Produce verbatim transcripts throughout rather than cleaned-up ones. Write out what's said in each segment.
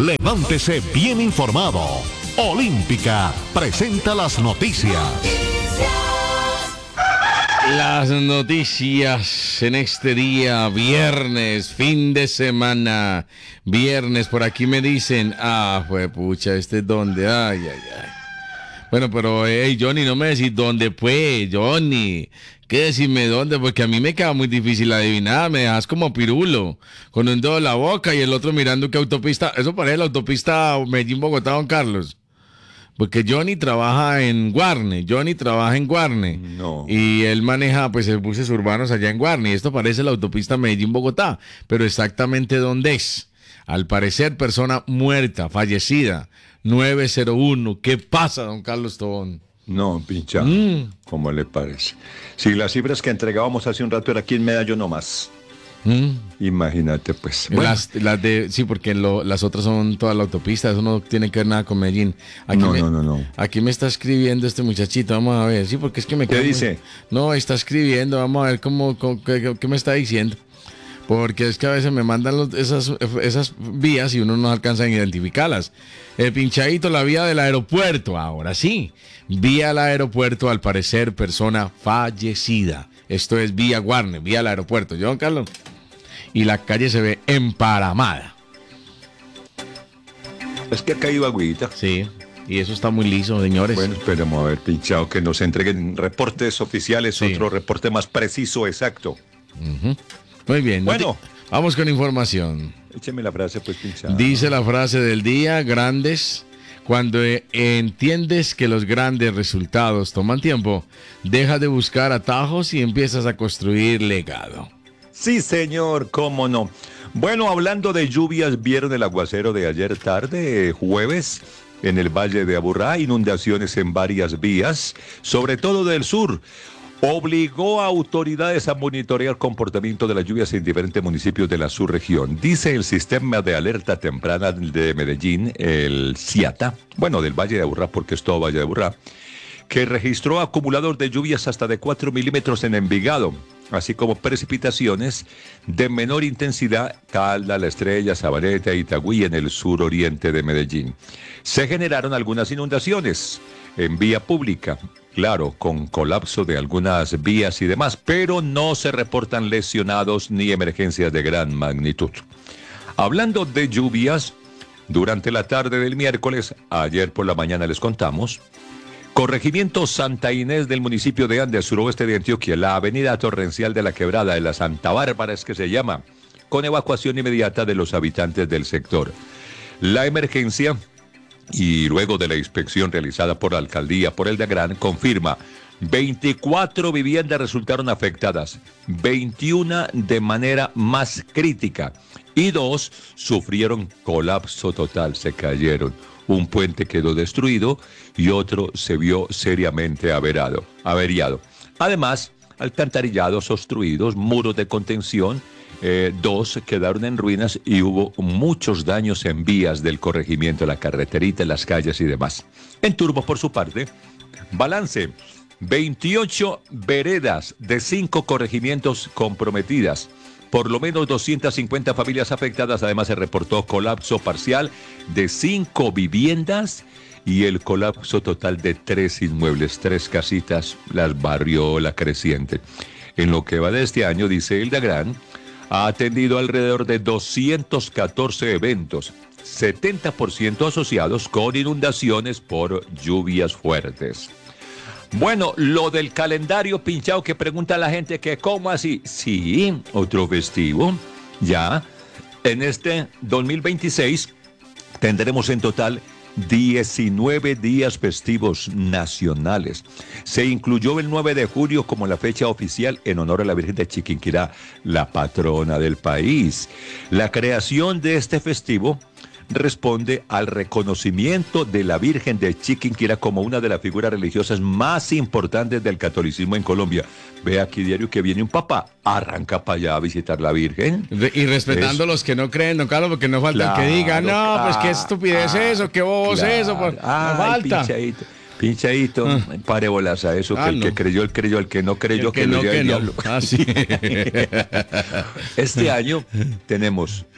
Levántese bien informado. Olímpica presenta las noticias. Las noticias en este día, viernes, fin de semana. Viernes, por aquí me dicen, ah, fue pucha, ¿este es dónde? Ay, ay, ay. Bueno, pero, hey, Johnny, no me decís dónde, pues, Johnny. ¿Qué decirme dónde? Porque a mí me queda muy difícil adivinar. Me dejas como pirulo, con un dedo en la boca y el otro mirando qué autopista. Eso parece la autopista Medellín-Bogotá, don Carlos. Porque Johnny trabaja en Guarne, Johnny trabaja en Guarne. No. Y él maneja, pues, buses urbanos allá en Guarne. Y esto parece la autopista Medellín-Bogotá. Pero exactamente dónde es. Al parecer, persona muerta, fallecida. nueve cero uno. ¿Qué pasa, don Carlos Tobón? No, pincha. Mm. ¿Cómo le parece? Si las cifras que entregábamos hace un rato era aquí en Medallo nomás. Mm. Imagínate, pues. Bueno. Las, las de, sí, porque lo, las otras son toda la autopista, eso no tiene que ver nada con Medellín. Aquí no, me, no, no, no. Aquí me está escribiendo este muchachito, vamos a ver, sí, porque es que me... ¿Qué muy... dice? No, está escribiendo, vamos a ver cómo, cómo qué, qué me está diciendo. Porque es que a veces me mandan los, esas, esas vías y uno no alcanza a identificarlas. El pinchadito, la vía del aeropuerto, ahora sí. Vía al aeropuerto, al parecer, persona fallecida. Esto es vía Guarne, vía al aeropuerto. ¿Yo, don Carlos? Y la calle se ve emparamada. Es que ha caído agüita. Sí, y eso está muy liso, señores. Bueno, esperemos a ver, pinchado, que nos entreguen reportes oficiales, Sí. otro reporte más preciso, exacto. Uh-huh. Muy bien. Bueno. Vamos con información. Écheme la frase, pues, pinchado. Dice la frase del día, grandes. Cuando eh, entiendes que los grandes resultados toman tiempo, dejas de buscar atajos y empiezas a construir legado. Sí, señor, cómo no. Bueno, hablando de lluvias, vieron el aguacero de ayer tarde, jueves, en el Valle de Aburrá, inundaciones en varias vías, sobre todo del sur. Obligó a autoridades a monitorear el comportamiento de las lluvias en diferentes municipios de la subregión. Dice el sistema de alerta temprana de Medellín, el CIATA, bueno, del Valle de Aburrá, porque es todo Valle de Aburrá, que registró acumulados de lluvias hasta de cuatro milímetros en Envigado, así como precipitaciones de menor intensidad, Calda, La Estrella, Sabaneta y Itagüí en el suroriente de Medellín. Se generaron algunas inundaciones en vía pública, claro, con colapso de algunas vías y demás, pero no se reportan lesionados ni emergencias de gran magnitud. Hablando de lluvias, durante la tarde del miércoles, ayer por la mañana les contamos, Corregimiento Santa Inés del municipio de Andes, suroeste de Antioquia, la avenida torrencial de la Quebrada de la Santa Bárbara es que se llama, con evacuación inmediata de los habitantes del sector. La emergencia, y luego de la inspección realizada por la alcaldía por el DAGRAN, confirma veinticuatro viviendas resultaron afectadas, veintiuna de manera más crítica y dos sufrieron colapso total, se cayeron. Un puente quedó destruido y otro se vio seriamente averado, averiado. Además, alcantarillados obstruidos, muros de contención, eh, dos quedaron en ruinas y hubo muchos daños en vías del corregimiento, la carreterita, las calles y demás. En Turbo, por su parte, balance, veintiocho veredas de cinco corregimientos comprometidas. Por lo menos doscientas cincuenta familias afectadas. Además, se reportó colapso parcial de cinco viviendas y el colapso total de tres inmuebles, tres casitas, las barrió La Creciente. En lo que va de este año, dice el DAGRAN, ha atendido alrededor de doscientos catorce eventos, setenta por ciento asociados con inundaciones por lluvias fuertes. Bueno, lo del calendario pinchado que pregunta la gente que cómo así. Sí, otro festivo. Ya, en este dos mil veintiséis tendremos en total diecinueve días festivos nacionales. Se incluyó el nueve de julio como la fecha oficial en honor a la Virgen de Chiquinquirá, la patrona del país. La creación de este festivo responde al reconocimiento de la Virgen de Chiquinquirá como una de las figuras religiosas más importantes del catolicismo en Colombia. Ve aquí diario que viene un papá, arranca para allá a visitar la Virgen. Y respetando a los que no creen, don Carlos, porque no falta Claro, el que diga, no, claro, pues qué estupidez ah, eso, qué bobo es claro. eso, pues, no Ay, falta. Pinchadito, pinchadito, Ah. pare bolas a eso, Ah, que el no. que creyó, el creyó, el que no creyó, El que que, no, lo lleve que el no. diablo. Ah, sí. Este año tenemos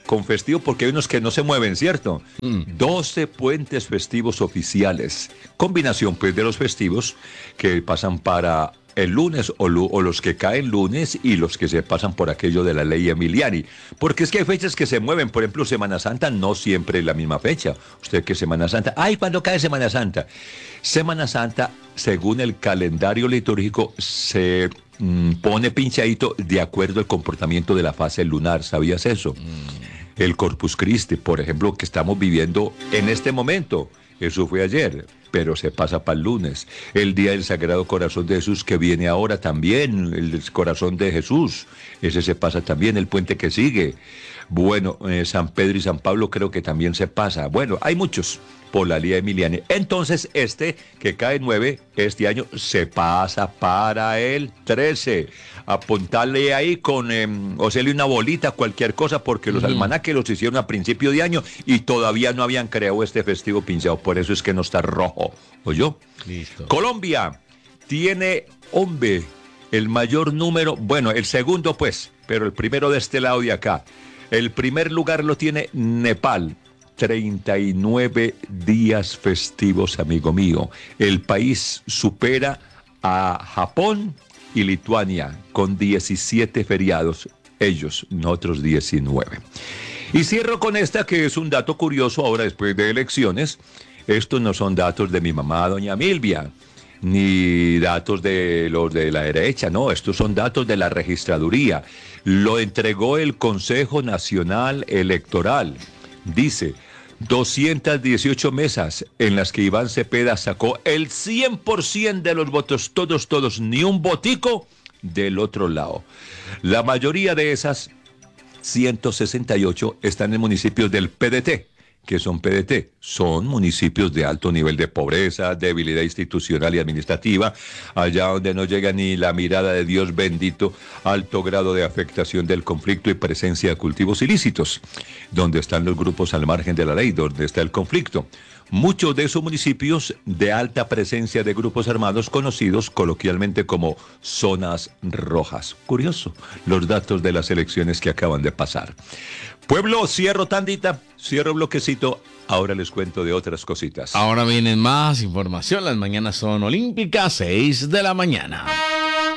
con festivo porque hay unos que no se mueven, ¿cierto? Mm. doce puentes festivos oficiales. Combinación, pues, de los festivos que pasan para el lunes o, o los que caen lunes y los que se pasan por aquello de la ley Emiliani. Porque es que hay fechas que se mueven. Por ejemplo, Semana Santa no siempre es la misma fecha. Usted que Semana Santa, ¡ay, cuándo cae Semana Santa! Semana Santa, según el calendario litúrgico, se mm, pone pinchadito de acuerdo al comportamiento de la fase lunar. ¿Sabías eso? Mm. El Corpus Christi, por ejemplo, que estamos viviendo en este momento. Eso fue ayer, pero se pasa para el lunes. El Día del Sagrado Corazón de Jesús, que viene ahora también, el Corazón de Jesús, ese se pasa también, el puente que sigue. Bueno, eh, San Pedro y San Pablo creo que también se pasa. Bueno, hay muchos por la Lía Emiliani. Entonces, este, que cae nueve, este año se pasa para el trece. Apuntarle ahí con, eh, o hacerle una bolita, cualquier cosa, porque los uh-huh. almanaques los hicieron a principio de año y todavía no habían creado este festivo pinchado. Por eso es que no está rojo. ¿Oyó? Listo. Colombia tiene, hombre, el mayor número, bueno, el segundo pues, pero el primero de este lado de acá. El primer lugar lo tiene Nepal. treinta y nueve días festivos, amigo mío. El país supera a Japón y Lituania con diecisiete feriados. Ellos, nosotros diecinueve. Y cierro con esta que es un dato curioso ahora después de elecciones. Estos no son datos de mi mamá, doña Milvia, ni datos de los de la derecha, no, estos son datos de la registraduría. Lo entregó el Consejo Nacional Electoral. Dice, doscientas dieciocho mesas en las que Iván Cepeda sacó el cien por ciento de los votos, todos, todos, ni un votico del otro lado. La mayoría de esas, ciento sesenta y ocho, están en municipios del P D T. ¿Qué son P D T? Son municipios de alto nivel de pobreza, debilidad institucional y administrativa, allá donde no llega ni la mirada de Dios bendito, alto grado de afectación del conflicto y presencia de cultivos ilícitos, donde están los grupos al margen de la ley, donde está el conflicto. Muchos de esos municipios de alta presencia de grupos armados conocidos coloquialmente como zonas rojas. Curioso, los datos de las elecciones que acaban de pasar. Pueblo, cierro tandita, cierro bloquecito, ahora les cuento de otras cositas. Ahora vienen más información, las mañanas son olímpicas, seis de la mañana.